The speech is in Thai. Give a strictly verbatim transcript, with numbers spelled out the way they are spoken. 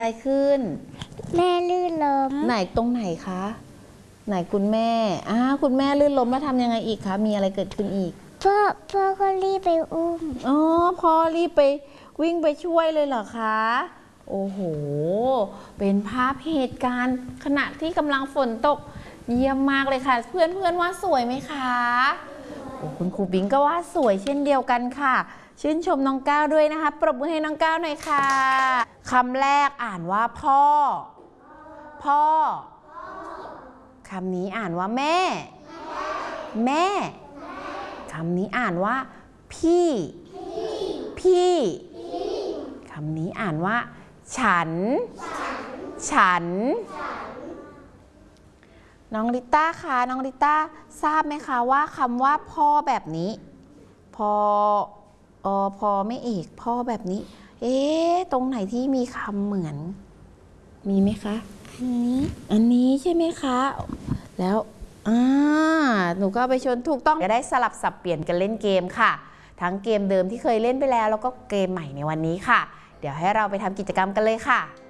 อะไรขึ้นแม่ลื่นล้มไหนตรงไหนคะไหนคุณแม่อ้าคุณแม่ลื่นล้มแล้วทำยังไงอีกคะมีอะไรเกิดขึ้นอีกพ่อพ่อก็รีบไปอุ้มอ๋อพ่อรีบไปวิ่งไปช่วยเลยเหรอคะโอ้โหเป็นภาพเหตุการณ์ขณะที่กำลังฝนตกเยี่ยมมากเลยค่ะเพื่อนเพื่อนว่าสวยไหมคะโอ้คุณครูบิงก็ว่าสวยเช่นเดียวกันค่ะชื่นชมน้องก้าวด้วยนะคะปรบมือให้น้องก้าวหน่อยค่ะคำแรกอ่านว่าพ่อพ่อคำนี้อ่านว่าแม่แม่คำนี้อ่านว่าพี่พี่คำนี้อ่านว่าฉันฉันน้องลิต้าคะน้องลิต้าทราบไหมคะว่าคำว่าพ่อแบบนี้พออพอไม่เอกพ่อแบบนี้เอ๊ะตรงไหนที่มีคำเหมือนมีไหมคะอันนี้อันนี้ใช่ไหมคะแล้วอ่าหนูก็ไปชนถูกต้องจะได้สลับสับเปลี่ยนกันเล่นเกมค่ะทั้งเกมเดิมที่เคยเล่นไปแล้วแล้วก็เกมใหม่ในวันนี้ค่ะเดี๋ยวให้เราไปทำกิจกรรมกันเลยค่ะ